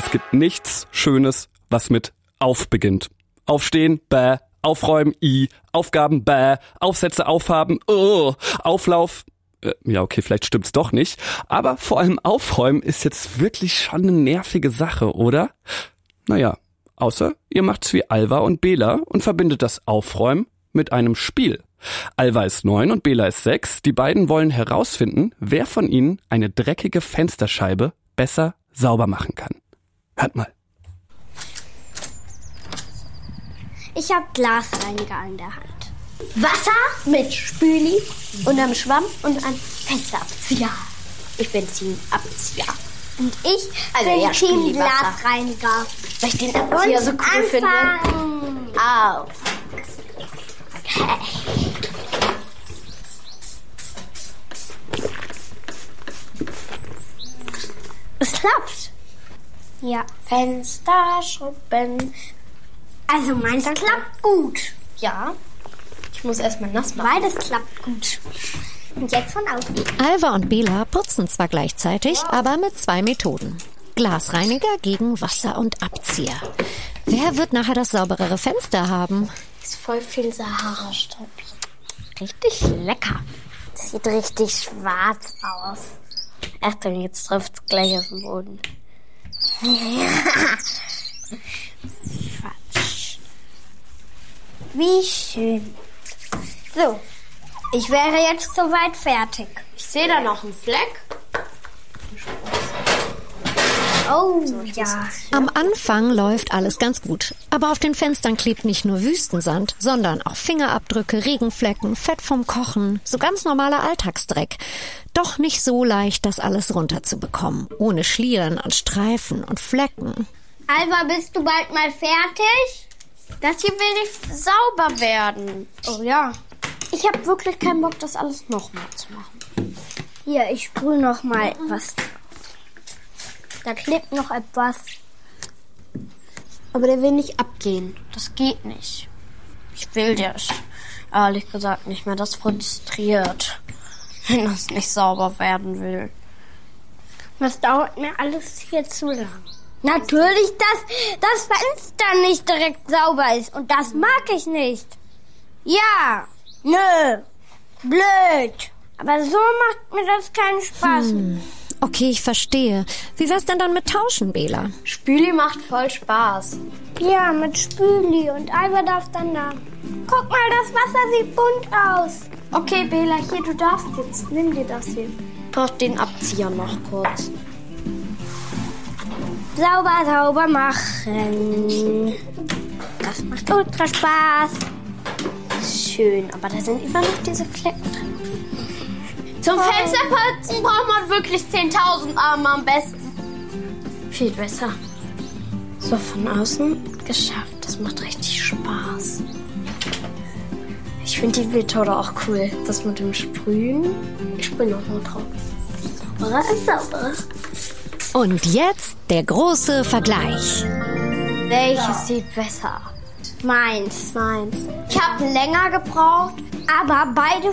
Es gibt nichts Schönes, was mit auf beginnt. Aufstehen, bäh. Aufräumen, i. Aufgaben, bäh. Aufsätze, aufhaben, Auflauf. Ja, okay, vielleicht stimmt's doch nicht. Aber vor allem Aufräumen ist jetzt wirklich schon eine nervige Sache, oder? Naja, außer ihr macht's wie Alva und Bela und verbindet das Aufräumen mit einem Spiel. Alva ist 9 und Bela ist 6. Die beiden wollen herausfinden, wer von ihnen eine dreckige Fensterscheibe besser sauber machen kann. Hört mal. Ich habe Glasreiniger in der Hand. Wasser mit Spüli und einem Schwamm und einem Fensterabzieher. Ich bin Team Abzieher. Und ich bin Team Glasreiniger. Weil ich den Abzieher so cool finde. Auf. Okay. Es klappt. Ja. Fensterschrubben. Also meins klappt gut. Ja. Ich muss erstmal nass machen. Beides klappt gut. Und jetzt von außen. Alva und Bela putzen zwar gleichzeitig, aber mit 2 Methoden. Glasreiniger gegen Wasser und Abzieher. Wer wird nachher das sauberere Fenster haben? Ist voll viel Sahara-Staub. Richtig lecker. Das sieht richtig schwarz aus. Achtung, jetzt trifft es gleich auf den Boden. Quatsch. Wie schön. So, ich wäre jetzt soweit fertig. Ich sehe da noch einen Fleck. Oh, ja. Am Anfang läuft alles ganz gut. Aber auf den Fenstern klebt nicht nur Wüstensand, sondern auch Fingerabdrücke, Regenflecken, Fett vom Kochen, so ganz normaler Alltagsdreck. Doch nicht so leicht, das alles runterzubekommen. Ohne Schlieren und Streifen und Flecken. Alva, bist du bald mal fertig? Das hier will nicht sauber werden. Oh ja. Ich habe wirklich keinen Bock, das alles nochmal zu machen. Hier, ich sprühe noch mal was drauf. Da klebt noch etwas. Aber der will nicht abgehen. Das geht nicht. Ich will das, ehrlich gesagt, nicht mehr. Das frustriert, wenn das nicht sauber werden will. Das dauert mir alles hier zu lang. Natürlich, dass das Fenster nicht direkt sauber ist. Und das mag ich nicht. Ja, nö, blöd. Aber so macht mir das keinen Spaß. Okay, ich verstehe. Wie wär's denn dann mit Tauschen, Bela? Spüli macht voll Spaß. Ja, mit Spüli. Und Alva darf dann da. Guck mal, das Wasser sieht bunt aus. Okay, Bela, hier, du darfst jetzt. Nimm dir das hier. Ich brauch den Abzieher noch kurz. Sauber, sauber machen. Das macht ultra Spaß. Schön, aber da sind immer noch diese Flecken drin. Zum Fensterputzen braucht man wirklich 10.000 Arme am besten. Viel besser. So, von außen geschafft. Das macht richtig Spaß. Ich finde die Methode auch cool. Das mit dem Sprühen. Ich sprühe noch mal drauf. Sauberer ist sauberer. Und jetzt der große Vergleich. Welches sieht besser? Meins. Ich habe länger gebraucht, aber beide